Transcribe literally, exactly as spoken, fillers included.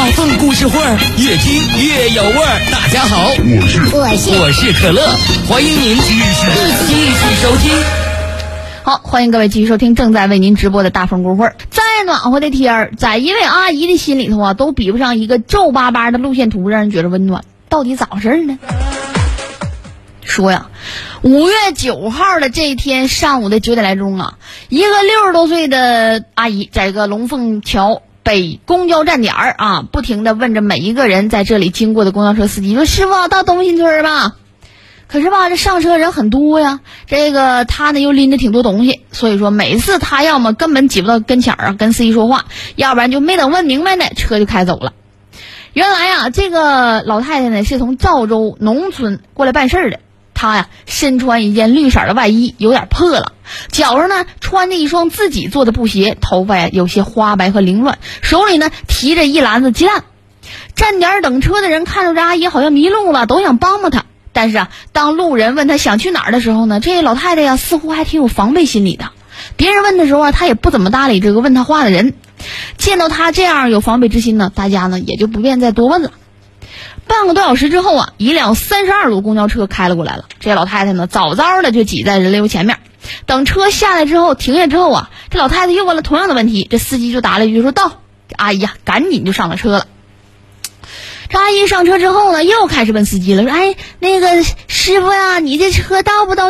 凤故事会，越听越有味儿。大家好， 我是我是我是可乐，欢迎您继续继续收听。 好，欢迎各位继续收听正在为您直播的大风故事会。再暖和的天儿，在一位阿姨的心里头啊，都比不上一个皱巴巴的路线图让人觉得温暖。到底咋回事呢？说呀，五月九号的这一天上午的九点来钟啊，一个六十多岁的阿姨在一个龙凤桥北公交站点儿啊，不停地问着每一个人在这里经过的公交车司机说：“师傅，到东新村吧？”可是吧，这上车人很多呀，这个他呢又拎着挺多东西，所以说每次他要么根本挤不到跟前儿啊，跟司机说话，要不然就没等问明白呢，车就开走了。原来啊，这个老太太呢是从赵州农村过来办事儿的。她呀身穿一件绿色的外衣，有点破了，脚上呢穿着一双自己做的布鞋，头发呀有些花白和凌乱，手里呢提着一篮子鸡蛋。站点等车的人看到这阿姨好像迷路了，都想帮帮她。但是啊，当路人问她想去哪儿的时候呢，这老太太呀似乎还挺有防备心理的。别人问的时候啊，她也不怎么搭理这个问她话的人。见到她这样有防备之心呢，大家呢也就不便再多问了。半个多小时之后啊，一辆三十二路公交车开了过来了。这老太太呢，早早的就挤在人流前面。等车下来之后，停下之后啊，这老太太又问了同样的问题，这司机就答了一句说到。这阿姨呀、啊，赶紧就上了车了。这阿姨上车之后呢，又开始问司机了，说：“哎，那个师傅呀，你这车到不到